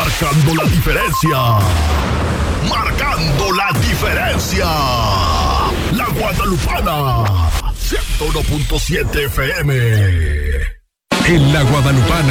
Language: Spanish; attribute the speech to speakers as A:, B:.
A: Marcando la diferencia. Marcando la diferencia. La Guadalupana. 101.7 FM. En la Guadalupana.